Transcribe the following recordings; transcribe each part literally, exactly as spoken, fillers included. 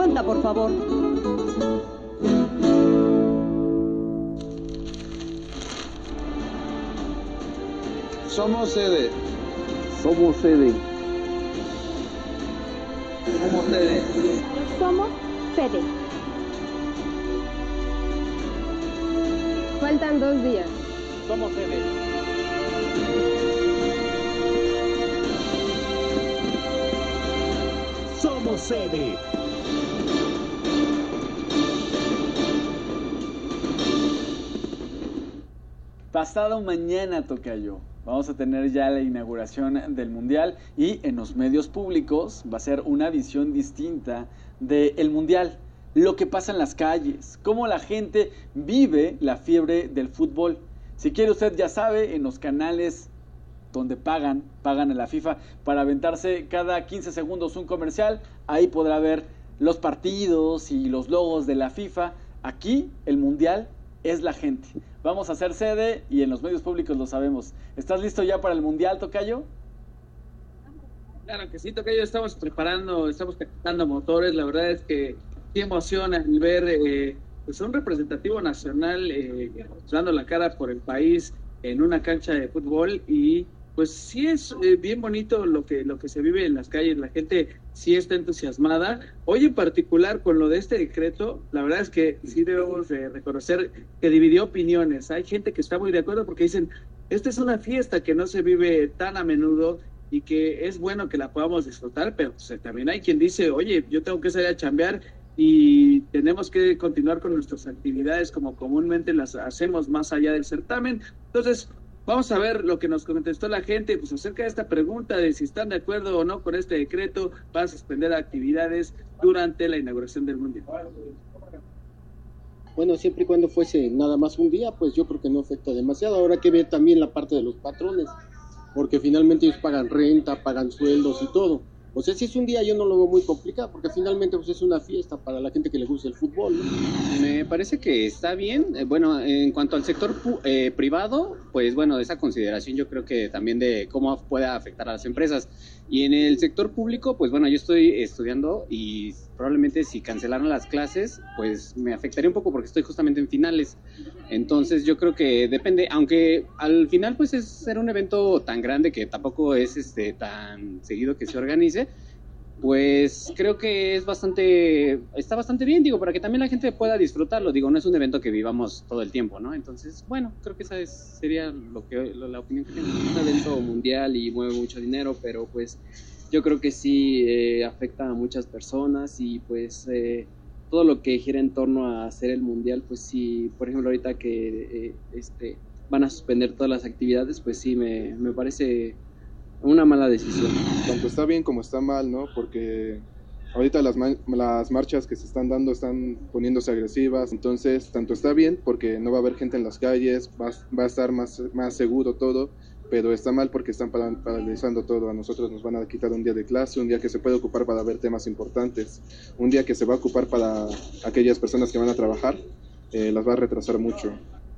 ronda, por favor. Somos sede. Somos sede. Somos sede. Somos sede. Faltan dos días. Somos sede. Somos sede. Pasado mañana, tocayo, vamos a tener ya la inauguración del Mundial y en los medios públicos va a ser una visión distinta del Mundial. Lo que pasa en las calles, cómo la gente vive la fiebre del fútbol. Si quiere usted ya sabe, en los canales donde pagan, pagan a la FIFA para aventarse cada quince segundos un comercial, ahí podrá ver los partidos y los logos de la FIFA. Aquí el Mundial es la gente. Vamos a hacer sede y en los medios públicos lo sabemos. ¿Estás listo ya para el Mundial, tocayo? Claro que sí, tocayo, estamos preparando, estamos calentando motores. La verdad es que qué emoción al ver eh, pues un representativo nacional eh, dando la cara por el país en una cancha de fútbol. Y pues sí es eh, bien bonito lo que lo que se vive en las calles. La gente sí está entusiasmada. Hoy en particular con lo de este decreto, la verdad es que sí debemos de reconocer que dividió opiniones. Hay gente que está muy de acuerdo porque dicen, esta es una fiesta que no se vive tan a menudo y que es bueno que la podamos disfrutar, pero pues, también hay quien dice, oye, yo tengo que salir a chambear y tenemos que continuar con nuestras actividades como comúnmente las hacemos más allá del certamen. Entonces, vamos a ver lo que nos contestó la gente pues acerca de esta pregunta de si están de acuerdo o no con este decreto para suspender actividades durante la inauguración del Mundial. Bueno, siempre y cuando fuese nada más un día, pues yo creo que no afecta demasiado. Ahora que ver también la parte de los patrones, porque finalmente ellos pagan renta, pagan sueldos y todo. O sea, si es un día yo no lo veo muy complicado, porque finalmente pues es una fiesta para la gente que le gusta el fútbol, ¿no? Me parece que está bien. Eh, bueno, en cuanto al sector pu- eh, privado, pues bueno, esa consideración yo creo que también de cómo puede afectar a las empresas. Y en el sector público, pues bueno, yo estoy estudiando y probablemente si cancelaran las clases, pues me afectaría un poco porque estoy justamente en finales. Entonces yo creo que depende, aunque al final pues es ser un evento tan grande que tampoco es este tan seguido que se organice, pues creo que es bastante, está bastante bien, digo, para que también la gente pueda disfrutarlo, digo, no es un evento que vivamos todo el tiempo, ¿no? Entonces, bueno, creo que esa es, sería lo que, lo, la opinión que tengo. Es un evento mundial y mueve mucho dinero, pero pues yo creo que sí eh, afecta a muchas personas y pues eh, todo lo que gira en torno a hacer el mundial, pues sí, por ejemplo, ahorita que eh, este, van a suspender todas las actividades, pues sí, me, me parece una mala decisión. Tanto está bien como está mal, ¿no? Porque ahorita las, ma- las marchas que se están dando están poniéndose agresivas, entonces tanto está bien porque no va a haber gente en las calles, va, va a estar más, más seguro todo, pero está mal porque están para- paralizando todo. A nosotros nos van a quitar un día de clase, un día que se puede ocupar para ver temas importantes, un día que se va a ocupar para aquellas personas que van a trabajar, eh, las va a retrasar mucho.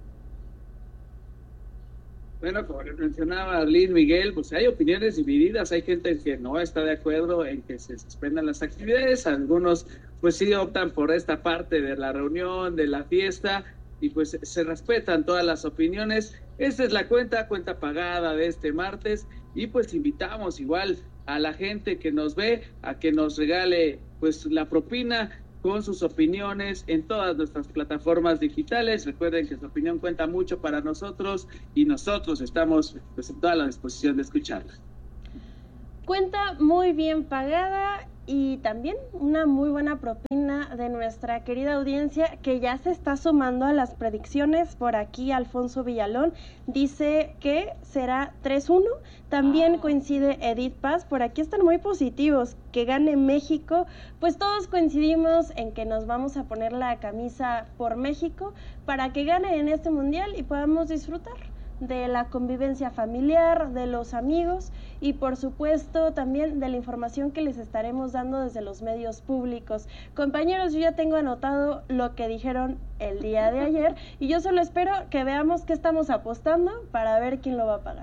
Bueno, como les mencionaba Luis Miguel, pues hay opiniones divididas, hay gente que no está de acuerdo en que se suspendan las actividades, algunos pues sí optan por esta parte de la reunión, de la fiesta, y pues se respetan todas las opiniones. Esta es la cuenta, cuenta pagada de este martes, y pues invitamos igual a la gente que nos ve a que nos regale pues la propina con sus opiniones en todas nuestras plataformas digitales. Recuerden que su opinión cuenta mucho para nosotros y nosotros estamos pues, en toda la disposición de escucharla. Cuenta muy bien pagada y también una muy buena propina de nuestra querida audiencia que ya se está sumando a las predicciones. Por aquí Alfonso Villalón dice que será tres uno. También coincide Edith Paz, por aquí están muy positivos, que gane México. Pues todos coincidimos en que nos vamos a poner la camisa por México para que gane en este mundial y podamos disfrutar de la convivencia familiar, de los amigos y por supuesto también de la información que les estaremos dando desde los medios públicos. Compañeros, yo ya tengo anotado lo que dijeron el día de ayer y yo solo espero que veamos qué estamos apostando para ver quién lo va a pagar.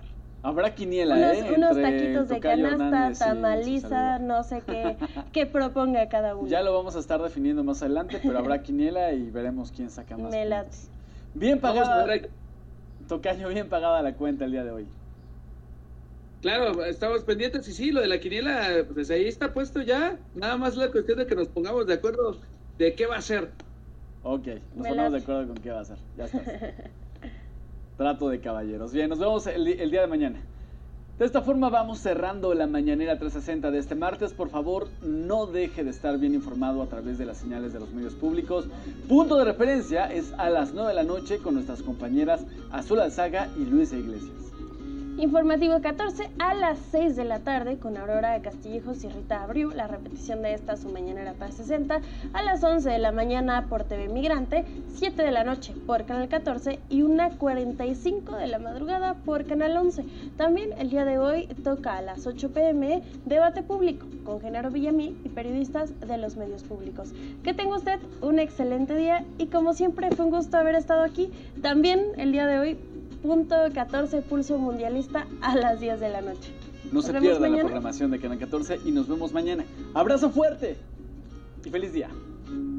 Habrá quiniela, unos, ¿eh? unos Entre taquitos de Tocayo canasta, Hernández y tamaliza, servidor. no sé qué, qué proponga cada uno. Ya lo vamos a estar definiendo más adelante, pero habrá quiniela y veremos quién saca más Me puntos. late. Bien Vamos a pagada, ver, Tocayo, bien pagada la cuenta el día de hoy. claro, estamos pendientes y sí, lo de la quiniela, pues ahí está puesto ya. Nada más la cuestión de que nos pongamos de acuerdo de qué va a ser. Ok, nos Me ponemos late. de acuerdo con qué va a ser. Ya está. Trato de caballeros. Bien, nos vemos el, el día de mañana. De esta forma vamos cerrando la mañanera trescientos sesenta de este martes. Por favor, no deje de estar bien informado a través de las señales de los medios públicos. Punto de referencia es a las nueve de la noche con nuestras compañeras Azul Alzaga y Luisa Iglesias. Informativo catorce a las seis de la tarde con Aurora Castillejos y Rita Abreu. La repetición de esta, su mañanera trescientos sesenta, a las once de la mañana por T V Migrante, siete de la noche por Canal catorce y una cuarenta y cinco de la madrugada por Canal once. También el día de hoy toca a las ocho pm Debate Público con Genaro Villamil y periodistas de los medios públicos. Que tenga usted un excelente día y como siempre fue un gusto haber estado aquí. También el día de hoy punto catorce Pulso Mundialista a las diez de la noche. No Nos se vemos pierda la mañana. programación de Canal catorce y nos vemos mañana. Abrazo fuerte y feliz día.